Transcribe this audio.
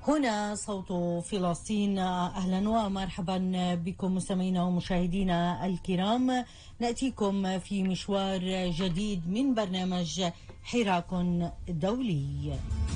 هنا صوت فلسطين. أهلا ومرحبا بكم مستمعينا ومشاهدينا الكرام. نأتيكم في مشوار جديد من برنامج حراك دولي.